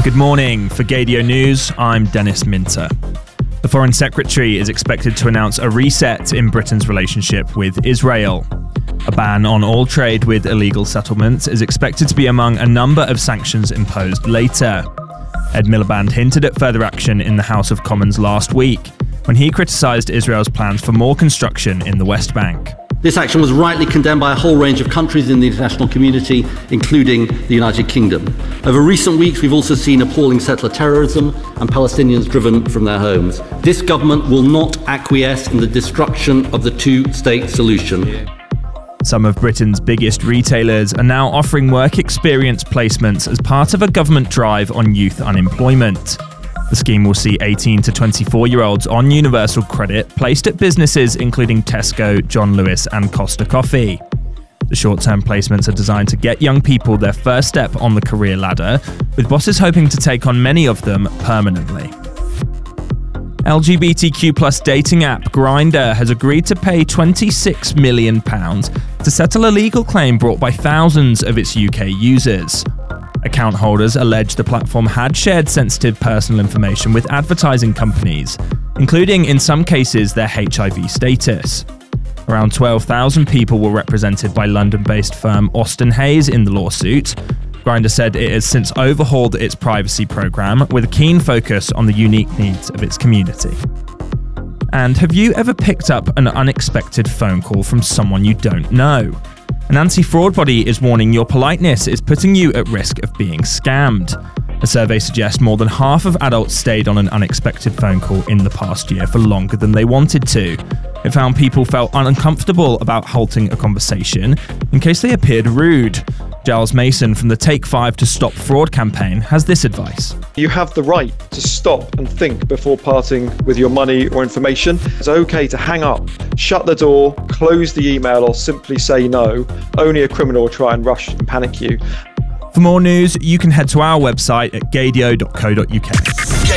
Good morning. For Gaydio News, I'm Dennis Minter. The Foreign Secretary is expected to announce a reset in Britain's relationship with Israel. A ban on all trade with illegal settlements is expected to be among a number of sanctions imposed later. Ed Miliband hinted at further action in the House of Commons last week, when he criticised Israel's plans for more construction in the West Bank. This action was rightly condemned by a whole range of countries in the international community, including the United Kingdom. Over recent weeks, we've also seen appalling settler terrorism and Palestinians driven from their homes. This government will not acquiesce in the destruction of the two-state solution. Some of Britain's biggest retailers are now offering work experience placements as part of a government drive on youth unemployment. The scheme will see 18 to 24-year-olds on universal credit placed at businesses including Tesco, John Lewis and Costa Coffee. The short-term placements are designed to get young people their first step on the career ladder, with bosses hoping to take on many of them permanently. LGBTQ+ dating app Grindr has agreed to pay £26 million to settle a legal claim brought by thousands of its UK users. Account holders allege the platform had shared sensitive personal information with advertising companies, including in some cases their HIV status. Around 12,000 people were represented by London-based firm Austen Hayes in the lawsuit. Grindr said it has since overhauled its privacy program with a keen focus on the unique needs of its community. And have you ever picked up an unexpected phone call from someone you don't know? An anti-fraud body is warning your politeness is putting you at risk of being scammed. A survey suggests more than half of adults stayed on an unexpected phone call in the past year for longer than they wanted to. It found people felt uncomfortable about halting a conversation in case they appeared rude. Giles Mason from the Take 5 to Stop Fraud campaign has this advice. You have the right to stop and think before parting with your money or information. It's okay to hang up, shut the door, close the email or simply say no. Only a criminal will try and rush and panic you. For more news, you can head to our website at gaydio.co.uk.